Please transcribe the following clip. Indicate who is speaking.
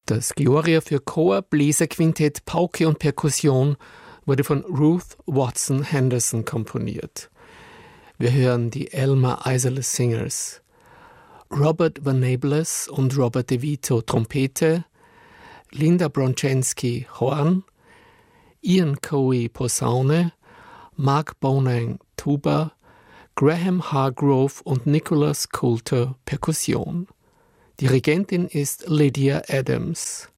Speaker 1: Das Gloria für Chor, Bläserquintett, Pauke und Perkussion wurde von Ruth Watson Henderson komponiert. Wir hören die Elmer Iserle Singers. Robert Venables und Robert DeVito Trompete, Linda Bronczewski Horn, Ian Coey Posaune, Mark Bonang Tuba, Graham Hargrove und Nicholas Coulter Perkussion. Dirigentin ist Lydia Adams.